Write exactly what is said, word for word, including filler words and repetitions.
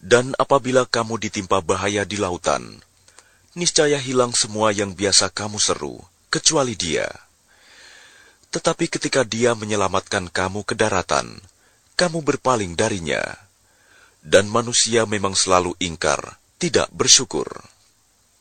Dan apabila kamu ditimpa bahaya di lautan, niscaya hilang semua yang biasa kamu seru, kecuali Dia. Tetapi ketika Dia menyelamatkan kamu ke daratan, kamu berpaling darinya. Dan manusia memang selalu ingkar, tidak bersyukur.